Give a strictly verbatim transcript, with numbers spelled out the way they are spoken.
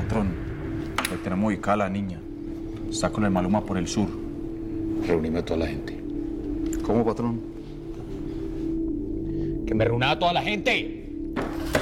Patrón, le tenemos ubicada a la niña. Está con el Maluma por el sur. Reunime a toda la gente. ¿Cómo, patrón? ¡Que me reúna a toda la gente!